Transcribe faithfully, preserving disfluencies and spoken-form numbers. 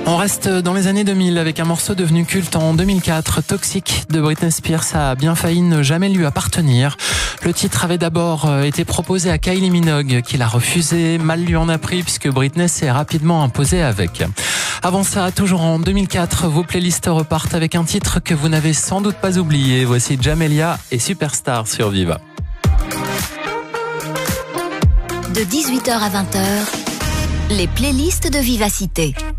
On reste dans les années deux mille avec un morceau devenu culte en deux mille quatre. Toxic de Britney Spears a bien failli ne jamais lui appartenir. Le titre avait d'abord été proposé à Kylie Minogue, qui l'a refusé. Mal lui en a pris puisque Britney s'est rapidement imposée avec. Avant ça, toujours en deux mille quatre, vos playlists repartent avec un titre que vous n'avez sans doute pas oublié. Voici Jamelia et Superstar sur Viva. De dix-huit heures à vingt heures, les playlists de Vivacité.